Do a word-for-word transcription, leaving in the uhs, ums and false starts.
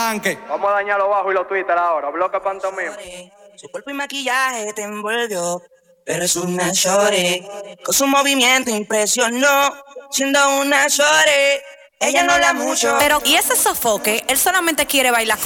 tanque. Vamos a dañar lo bajo y los Twitter ahora. Bloque pantomima. Su cuerpo y maquillaje te envolvió, pero es una shorty. Con su movimiento impresionó, siendo una shorty. Ella no la mucho. Pero, ¿y ese sofoque? Él solamente quiere bailar